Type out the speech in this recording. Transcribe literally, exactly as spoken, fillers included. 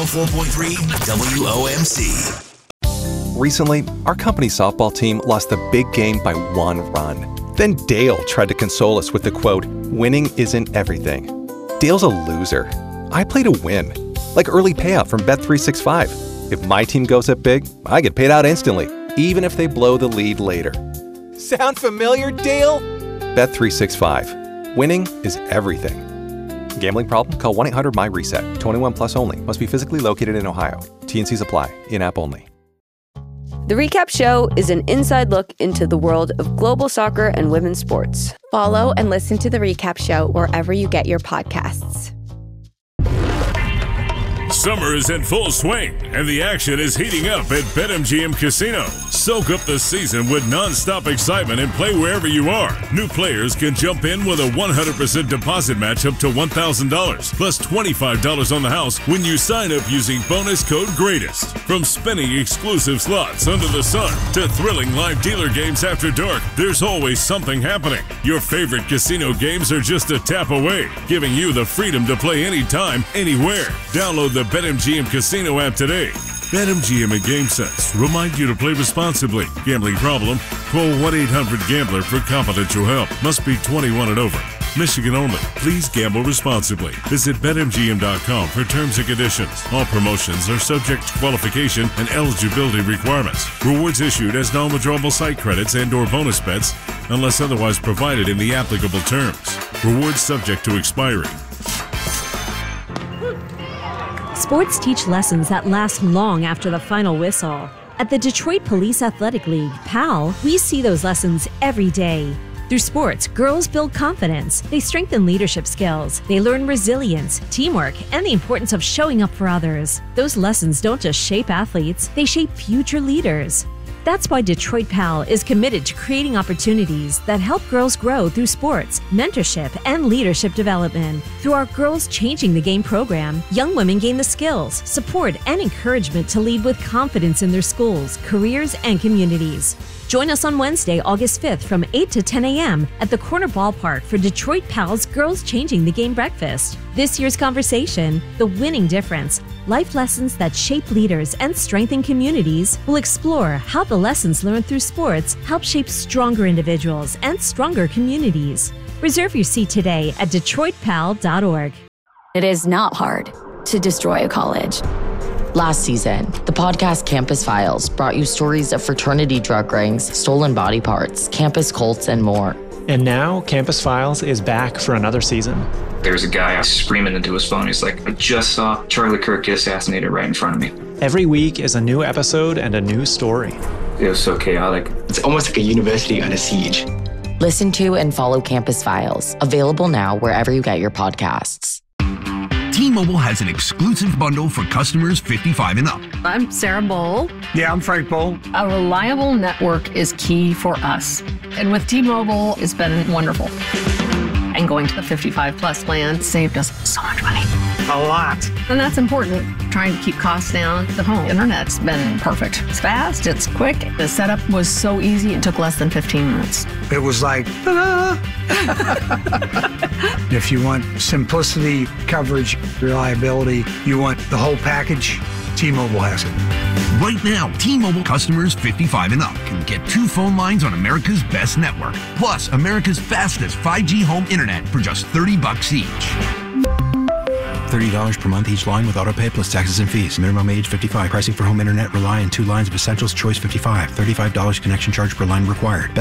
four point three W O M C. Recently, our company softball team lost the big game by one run. Then Dale tried to console us with the quote, "Winning isn't everything." Dale's a loser. I play to win, like early payout from Bet three sixty-five. If my team goes up big, I get paid out instantly, even if they blow the lead later. Sound familiar, Dale? Bet three sixty-five. Winning is everything. Gambling problem? Call one eight hundred M Y reset. twenty-one plus only. Must be physically located in Ohio. T and Cs apply. In-app only. The Recap Show is an inside look into the world of global soccer and women's sports. Follow and listen to The Recap Show wherever you get your podcasts. Summer is in full swing, and the action is heating up at BetMGM Casino. Soak up the season with non-stop excitement and play wherever you are. New players can jump in with a one hundred percent deposit match up to one thousand dollars, plus twenty-five dollars on the house when you sign up using bonus code GREATEST. From spinning exclusive slots under the sun to thrilling live dealer games after dark, there's always something happening. Your favorite casino games are just a tap away, giving you the freedom to play anytime, anywhere. Download the BetMGM Casino app today. BetMGM and GameSense remind you to play responsibly. Gambling problem? Call one eight hundred gambler for confidential help. Must be twenty-one and over. Michigan only. Please gamble responsibly. Visit Bet M G M dot com for terms and conditions. All promotions are subject to qualification and eligibility requirements. Rewards issued as non-withdrawable site credits and or bonus bets unless otherwise provided in the applicable terms. Rewards subject to expiry. Sports teach lessons that last long after the final whistle. At the Detroit Police Athletic League, P A L, we see those lessons every day. Through sports, girls build confidence, they strengthen leadership skills, they learn resilience, teamwork, and the importance of showing up for others. Those lessons don't just shape athletes, they shape future leaders. That's why Detroit P A L is committed to creating opportunities that help girls grow through sports, mentorship, and leadership development. Through our Girls Changing the Game program, young women gain the skills, support, and encouragement to lead with confidence in their schools, careers, and communities. Join us on Wednesday, August fifth from eight to ten a.m. at the Corner Ballpark for Detroit P A L's Girls Changing the Game breakfast. This year's conversation, The Winning Difference, Life Lessons That Shape Leaders and Strengthen Communities, will explore how the lessons learned through sports help shape stronger individuals and stronger communities. Reserve your seat today at detroit p a l dot org. It is not hard to destroy a college. Last season, the podcast Campus Files brought you stories of fraternity drug rings, stolen body parts, campus cults, and more. And now, Campus Files is back for another season. There's a guy screaming into his phone. He's like, I just saw Charlie Kirk get assassinated right in front of me. Every week is a new episode and a new story. It was so chaotic. It's almost like a university under siege. Listen to and follow Campus Files, available now wherever you get your podcasts. T-Mobile has an exclusive bundle for customers fifty-five and up. I'm Sarah Bowl. Yeah, I'm Frank Bowl. A reliable network is key for us. And with T-Mobile, it's been wonderful. And going to the fifty-five plus plan saved us so much money. A lot. And that's important. Trying to keep costs down. The home internet's been perfect. It's fast, it's quick. The setup was so easy, it took less than fifteen minutes. It was like, ta-da! If you want simplicity, coverage, reliability, you want the whole package, T-Mobile has it. Right now, T-Mobile customers fifty-five and up can get two phone lines on America's best network, plus America's fastest five G home internet for just thirty bucks each. thirty dollars per month each line with autopay plus taxes and fees. Minimum age fifty-five. Pricing for home internet rely on two lines of Essentials Choice fifty-five. thirty-five dollars connection charge per line required.